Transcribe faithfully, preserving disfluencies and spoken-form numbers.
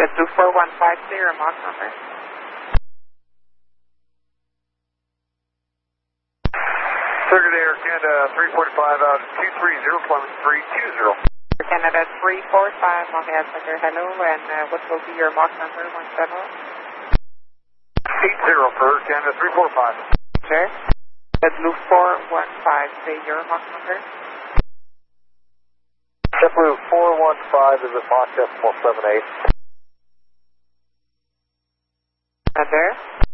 JetBlue four one five, clear your Mach number. Circuit Air Canada three forty-five out two three zero, climbing three two zero. Canada three four five, Montreal Center, hello, and uh, what will be your Mach number once settled? eight zero for Canada three four five. Sure. JetBlue four one five, say your Mach number. JetBlue four one five is at Mach decimal seven eight. Roger.